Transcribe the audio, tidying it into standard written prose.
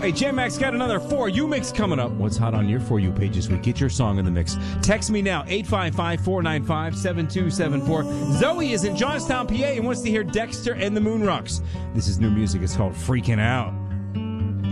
Hey, Jam Max got another For You mix coming up. What's hot on your For You page this week? Get your song in the mix. Text me now, 855-495-7274. Zoe is in Johnstown, PA, and wants to hear Dexter and the Moon Rocks. This is new music. It's called Freaking Out.